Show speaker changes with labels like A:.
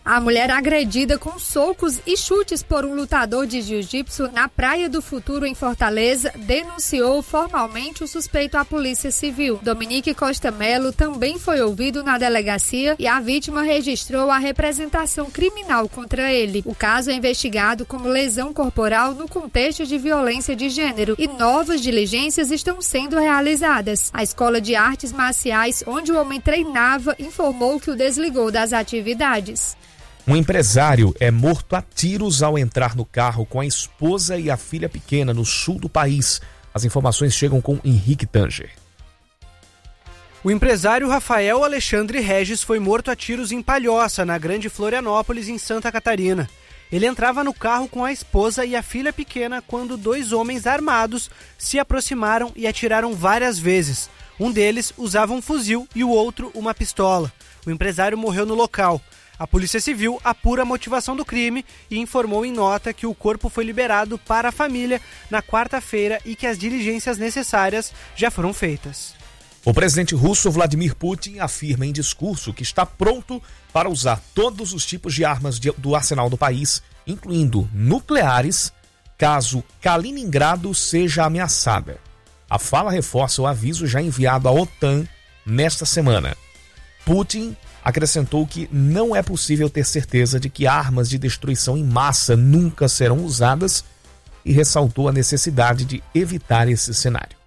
A: A mulher agredida com socos e chutes por um lutador de jiu-jitsu na Praia do Futuro, em Fortaleza, denunciou formalmente o suspeito à Polícia Civil. Dominique Costa Melo também foi ouvido na delegacia e a vítima registrou a representação criminal contra ele. O caso é investigado como lesão corporal no contexto de violência de gênero e novas diligências estão sendo realizadas. A Escola de Artes Marciais, onde o homem treinava, informou que o desligou das atividades.
B: Um empresário é morto a tiros ao entrar no carro com a esposa e a filha pequena no sul do país. As informações chegam com Henrique Tanger.
C: O empresário Rafael Alexandre Regis foi morto a tiros em Palhoça, na Grande Florianópolis, em Santa Catarina. Ele entrava no carro com a esposa e a filha pequena quando 2 homens armados se aproximaram e atiraram várias vezes. Um deles usava um fuzil e o outro uma pistola. O empresário morreu no local. A Polícia Civil apura a motivação do crime e informou em nota que o corpo foi liberado para a família na quarta-feira e que as diligências necessárias já foram feitas.
B: O presidente russo Vladimir Putin afirma em discurso que está pronto para usar todos os tipos de armas do arsenal do país, incluindo nucleares, caso Kaliningrado seja ameaçada. A fala reforça o aviso já enviado à OTAN nesta semana. Putin acrescentou que não é possível ter certeza de que armas de destruição em massa nunca serão usadas e ressaltou a necessidade de evitar esse cenário.